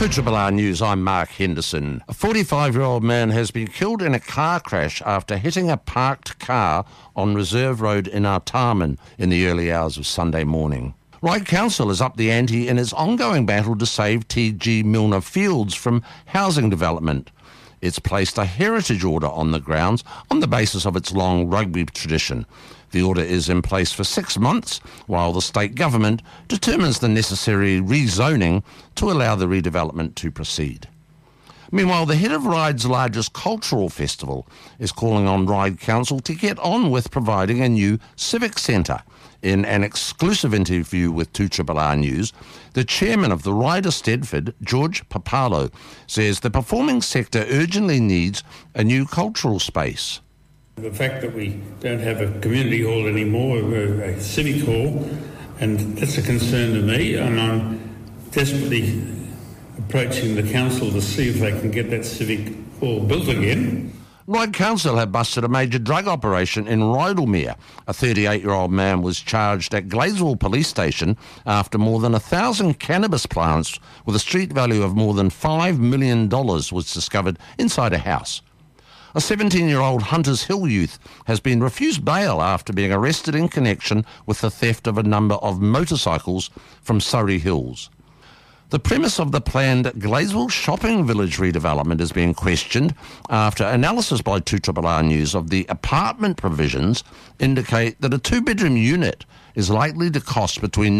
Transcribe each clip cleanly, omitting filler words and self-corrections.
2RR News, I'm Mark Henderson. A 45-year-old man has been killed in a car crash after hitting a parked car on Reserve Road in Artarmon in the early hours of Sunday morning. Ryde Council is up the ante in its ongoing battle to save T.G. Milner Fields from housing development. It's placed a heritage order on the grounds on the basis of its long rugby tradition. The order is in place for 6 months while the state government determines the necessary rezoning to allow the redevelopment to proceed. Meanwhile, the head of Ryde's largest cultural festival is calling on Ryde Council to get on with providing a new civic centre. In an exclusive interview with 2RR News, the chairman of the Ryde Eisteddfod, George Papalo, says the performing sector urgently needs a new cultural space. The fact that we don't have a community hall anymore, a civic hall, and that's a concern to me, and I'm desperately approaching the council to see if they can get that civic hall built again. Ryde Council have busted a major drug operation in Rydalmere. A 38-year-old man was charged at Gladesville Police Station after more than 1,000 cannabis plants with a street value of more than $5 million was discovered inside a house. A 17-year-old Hunters Hill youth has been refused bail after being arrested in connection with the theft of a number of motorcycles from Surrey Hills. The premise of the planned Gladesville Shopping Village redevelopment is being questioned after analysis by 2RR News of the apartment provisions indicate that a two-bedroom unit is likely to cost between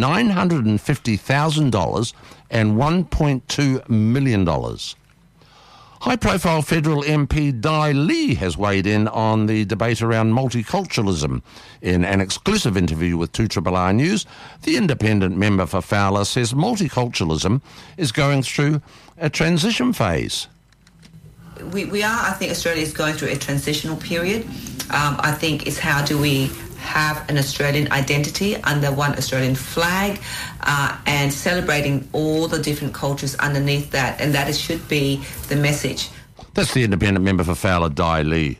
$950,000 and $1.2 million. High-profile federal MP Dai Lee has weighed in on the debate around multiculturalism. In an exclusive interview with 2RR News, the independent member for Fowler says multiculturalism is going through a transition phase. I think Australia is going through a transitional period. I think it's how do we have an Australian identity under one Australian flag and celebrating all the different cultures underneath that, and that should be the message. That's the independent member for Fowler, Dai Lee.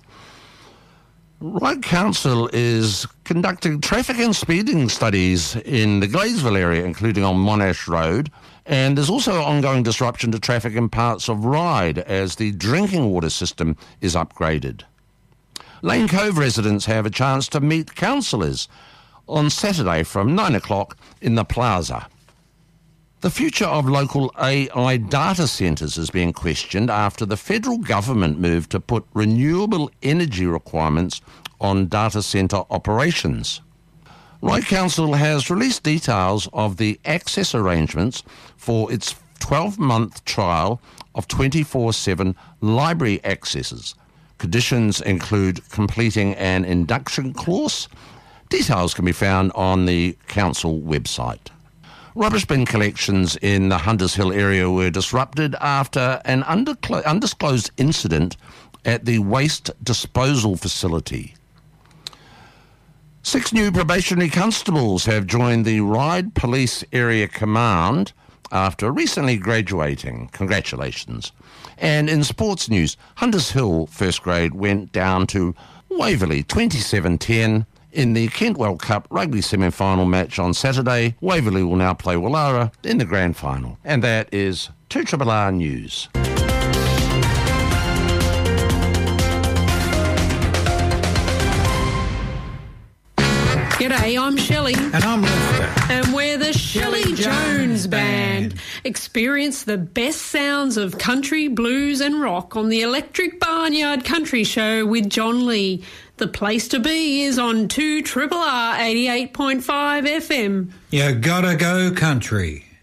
Ryde Council is conducting traffic and speeding studies in the Gladesville area, including on Monash Road, and there's also ongoing disruption to traffic in parts of Ryde as the drinking water system is upgraded. Lane Cove residents have a chance to meet councillors on Saturday from 9 o'clock in the plaza. The future of local AI data centres is being questioned after the federal government moved to put renewable energy requirements on data centre operations. Ryde Council has released details of the access arrangements for its 12-month trial of 24/7 library accesses. Conditions include completing an induction course. Details can be found on the council website. Rubbish bin collections in the Hunters Hill area were disrupted after an undisclosed incident at the waste disposal facility. 6 new probationary constables have joined the Ryde Police Area Command after recently graduating. Congratulations. And in sports news, Hunters Hill first grade went down to Waverley 27-10 in the Kentwell Cup rugby semi-final match on Saturday. Waverley will now play Wallara in the grand final. And that is 2RR News. G'day, I'm Shelley. And I'm Lester. And we're the Shelley Jones Band. Experience the best sounds of country, blues and rock on the Electric Barnyard Country Show with John Lee. The place to be is on 2RR 88.5 FM. You gotta go country.